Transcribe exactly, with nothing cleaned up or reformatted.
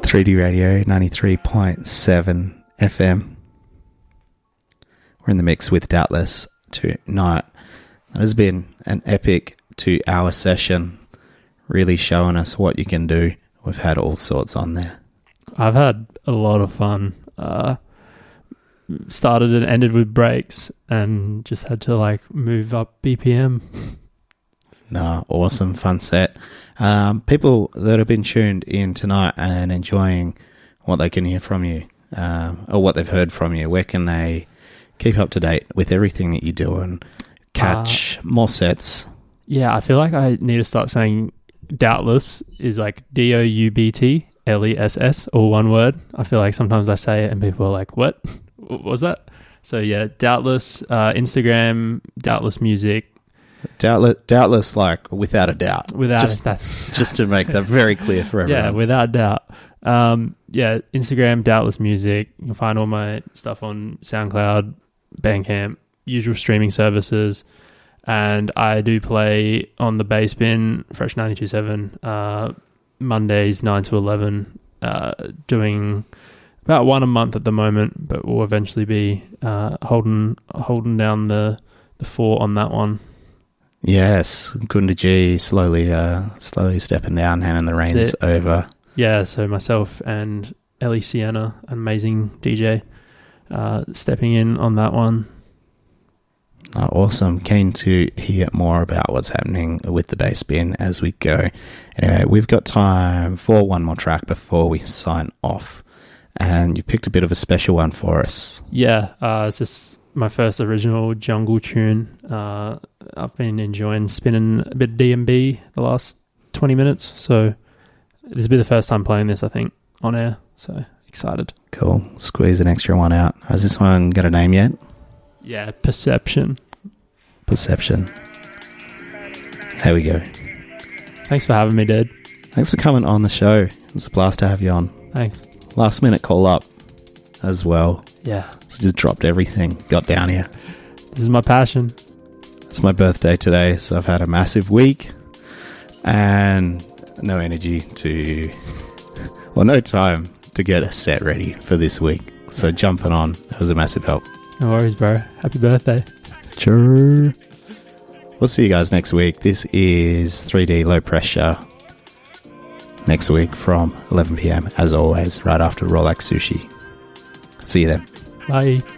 three D Radio ninety-three point seven F M. We're in the mix with Doubtless tonight. That has been an epic two-hour session, really showing us what you can do. We've had all sorts on there. I've had a lot of fun. Uh, started and ended with breaks and just had to like move up B P M. No, awesome, fun set. Um, people that have been tuned in tonight and enjoying what they can hear from you, um, or what they've heard from you, where can they keep up to date with everything that you do and catch uh, more sets? Yeah, I feel like I need to start saying Doubtless is like D O U B T L E S S, all one word. I feel like sometimes I say it and people are like, what? What was that? So yeah, Doubtless, uh, Instagram, Doubtless Music. Doubtless, doubtless, like without a doubt. Without just, it, that's just to make that very clear for everyone. Yeah, without doubt. Um, yeah, Instagram, Doubtless Music. You can find all my stuff on SoundCloud, Bandcamp, usual streaming services. And I do play on the Bass Bin, Fresh ninety-two point seven, uh, Mondays nine to eleven, uh, doing about one a month at the moment, but we'll eventually be uh, holding holding down the, the fort on that one. Yes, Gunda G slowly uh, slowly stepping down, handing the reins over. Yeah, so myself and Ellie Sienna, an amazing D J, uh, stepping in on that one. Oh, awesome. Keen to hear more about what's happening with the Bass Bin as we go. Anyway, we've got time for one more track before we sign off. And you've picked a bit of a special one for us. Yeah, uh, it's just my first original jungle tune. Uh, I've been enjoying spinning a bit of D and B the last twenty minutes. So this will be the first time playing this, I think, on air. So excited. Cool. Squeeze an extra one out. Has this one got a name yet? Yeah, Perception. Perception. There we go. Thanks for having me, Dad. Thanks for coming on the show. It's a blast to have you on. Thanks. Last minute call up as well. Yeah. So just dropped everything, got down here. This is my passion. It's my birthday today, so I've had a massive week and no energy to, well, no time to get a set ready for this week. So jumping on, it was a massive help. No worries, bro. Happy birthday. Sure. We'll see you guys next week. This is three D Low Pressure. Next week from eleven p.m. as always, right after Rolex Sushi. See you then. Bye.